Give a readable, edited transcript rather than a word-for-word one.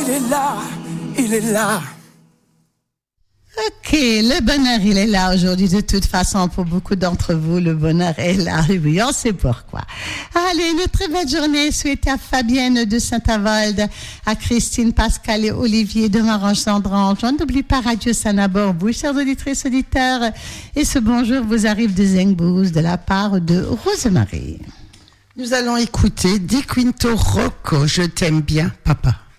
il est là, il est là. Ok, le bonheur, il est là aujourd'hui. De toute façon, pour beaucoup d'entre vous, le bonheur est là. Oui, on sait pourquoi. Allez, une très belle journée souhaitée à Fabienne de Saint-Avold, à Christine, Pascal et Olivier de Marange-Sandrange. On n'oublie pas Radio Sanabor, vous, chers auditrices, auditeurs. Et ce bonjour vous arrive de Zengbous, de la part de Rosemarie. Nous allons écouter Di Quinto Rocco, Je t'aime bien, papa.